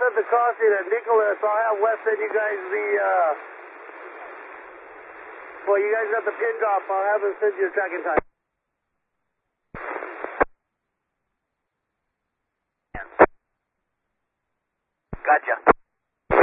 at the crossing at Nicholas. I'll have Wes send you guys the, well, you guys got the pin drop. I'll have him send you the tracking time. Gotcha.